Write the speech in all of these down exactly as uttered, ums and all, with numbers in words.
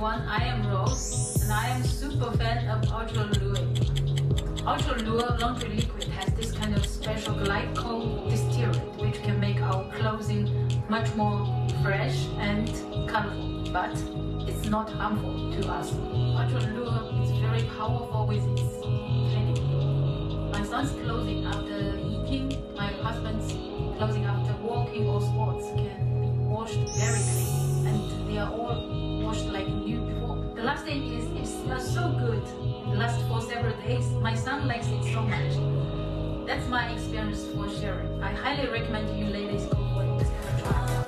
everyone, I am Rose, and I am super fan of Ultra Lure. Ultra Lure laundry liquid has this kind of special glycol distillate, which can make our clothing much more fresh and colorful, but it's not harmful to us. Ultra Lure is very powerful with its cleaning. My son's clothing after eating, my husband's clothing after walking or sports can be washed very clean, and they are all washed like new before. The last thing is it smells so good. It lasts for several days. My son likes it so much. That's my experience for sharing. I highly recommend you ladies go for it. Just have a try.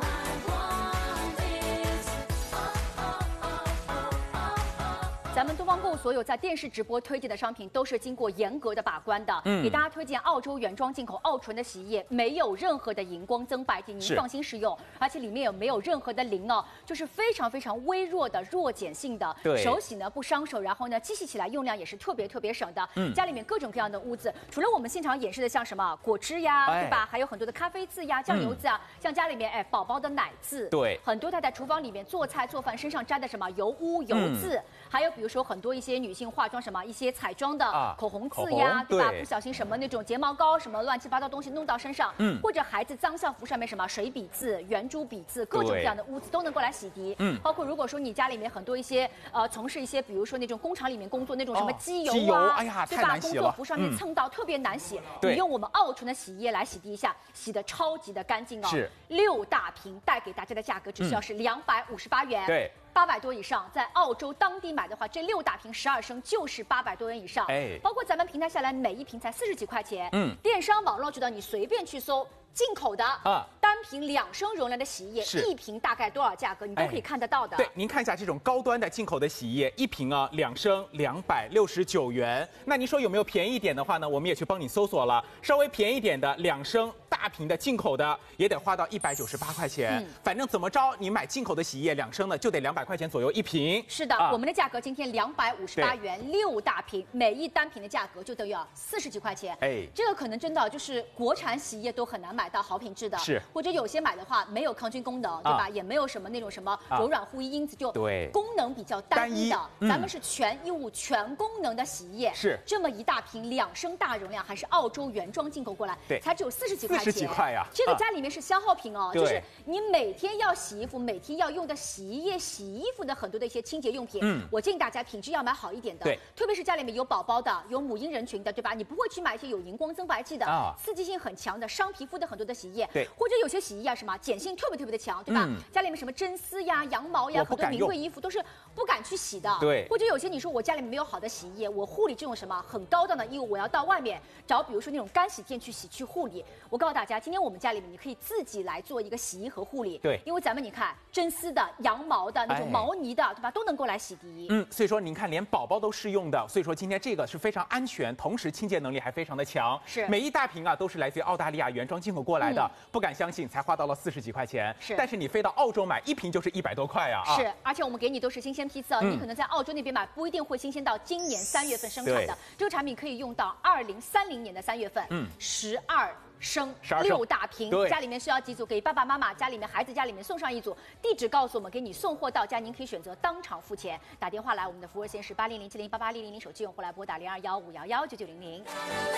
咱们东方购物所有在电视直播推荐的商品都是经过严格的把关的，嗯，给大家推荐澳洲原装进口奥纯的洗衣液，没有任何的荧光增白剂，您放心使用，而且里面也没有任何的磷哦，就是非常非常微弱的弱碱性的， 对， 手洗呢不伤手，然后呢机洗起来用量也是特别特别省的，嗯，家里面各种各样的污渍，除了我们现场演示的像什么果汁呀，哎、对吧？还有很多的咖啡渍呀、酱油渍啊，嗯、像家里面哎宝宝的奶渍， 对， 很多他在厨房里面做菜做饭身上沾的什么油污油渍，嗯、还有比如说很多一些女性化妆什么一些彩妆的口红渍呀，啊、对吧？不小心什么那种睫毛膏什么乱七八糟东西弄到身上，嗯，或者孩子脏校服上面什么水笔渍、圆珠笔渍，各种各样的污渍都能够来洗涤。嗯，包括如果说你家里面很多一些呃从事一些比如说那种工厂里面工作那种什么机油啊，哦、机油哎呀，对吧？工作服上面蹭到、嗯、特别难洗，你用我们奥纯的洗衣液来洗涤一下，洗的超级的干净哦。是，六大瓶带给大家的价格只需要是两百五十八元。对。八百多以上，在澳洲当地买的话，这六大瓶十二升就是八百多元以上。哎，包括咱们平台下来每一瓶才四十几块钱。嗯，电商网络渠道你随便去搜。进口的啊，单瓶两升容量的洗衣液，一瓶大概多少价格，你都可以看得到的。 对，您看一下这种高端的进口的洗衣液，一瓶啊两升两百六十九元。那您说有没有便宜一点的话呢？我们也去帮你搜索了，稍微便宜一点的两升大瓶的进口的也得花到一百九十八块钱。嗯、反正怎么着，你买进口的洗衣液两升的就得两百块钱左右一瓶。 是的，啊、我们的价格今天两百五十八元六大瓶，每一单瓶的价格就等于啊四十几块钱。哎，这个可能真的就是国产洗衣液都很难买到好品质的，是或者有些买的话没有抗菌功能，对吧？啊、也没有什么那种什么柔软护衣因子，就对功能比较单一的。单一嗯、咱们是全衣物全功能的洗衣液，是这么一大瓶两升大容量，还是澳洲原装进口过来，对，才只有四十几块钱。 四十几块呀！ 这个家里面是消耗品哦，啊、就是你每天要洗衣服、每天要用的洗衣液、洗衣服的很多的一些清洁用品。嗯，我建议大家品质要买好一点的，对，特别是家里面有宝宝的、有母婴人群的，对吧？你不会去买一些有荧光增白剂的、啊、刺激性很强的、伤皮肤的很多的洗衣液。对，或者有些洗衣液啊，什么碱性特别特别的强，对吧？嗯、家里面什么真丝呀、羊毛呀，很多名贵衣服都是不敢去洗的。对，或者有些你说我家里面没有好的洗衣液，我护理这种什么很高档的衣物，我要到外面找，比如说那种干洗店去洗去护理。我告诉大家，今天我们家里面你可以自己来做一个洗衣和护理。对，因为咱们你看真丝的、羊毛的那种毛呢的，哎、对吧？都能够来洗涤。 嗯，所以说您看，连宝宝都适用的，所以说今天这个是非常安全，同时清洁能力还非常的强。是，每一大瓶啊都是来自于澳大利亚原装进口过来的。嗯、不敢相信，才花到了四十几块钱。是，但是你飞到澳洲买一瓶就是一百多块呀、啊！ 是，而且我们给你都是新鲜批次哦，嗯、你可能在澳洲那边买不一定会新鲜到今年三月份生产的。这个产品可以用到二零三零年的三月份。嗯，十二升六大瓶，家里面需要几组？给爸爸妈妈、家里面孩子家里面送上一组。地址告诉我们，给你送货到家，您可以选择当场付钱。打电话来，我们的服务热线是八零零七零八八零零零，手机用户来拨打零二幺五幺幺九九零零。